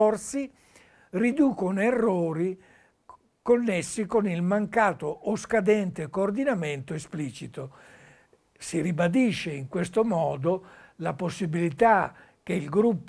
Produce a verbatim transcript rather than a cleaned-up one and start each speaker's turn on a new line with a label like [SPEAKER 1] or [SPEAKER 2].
[SPEAKER 1] corsi riducono errori connessi con il mancato o scadente coordinamento esplicito. Si ribadisce in questo modo la possibilità che il gruppo